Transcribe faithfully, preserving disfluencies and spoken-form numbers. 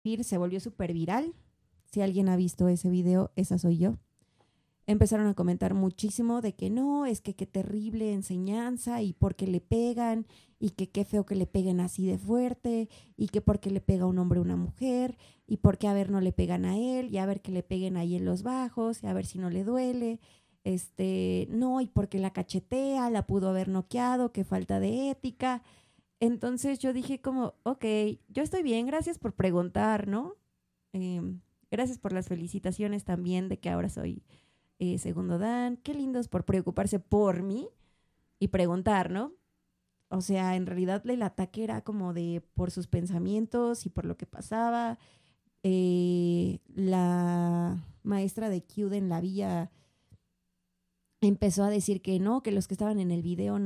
se volvió súper viral. Si alguien ha visto ese video, esa soy yo. Empezaron a comentar muchísimo de que no, es que qué terrible enseñanza y por qué le pegan y que qué feo que le peguen así de fuerte y que por qué le pega un hombre a una mujer y por qué a ver no le pegan a él y a ver que le peguen ahí en los bajos y a ver si no le duele. Este, no, y porque la cachetea, la pudo haber noqueado, qué falta de ética. Entonces yo dije como, ok, yo estoy bien, gracias por preguntar, ¿no? Eh, gracias por las felicitaciones también de que ahora soy eh, segundo Dan. Qué lindos por preocuparse por mí y preguntar, ¿no? O sea, en realidad el ataque era como de por sus pensamientos y por lo que pasaba. Eh, la maestra de Kyuden, la villa, empezó a decir que no, que los que estaban en el video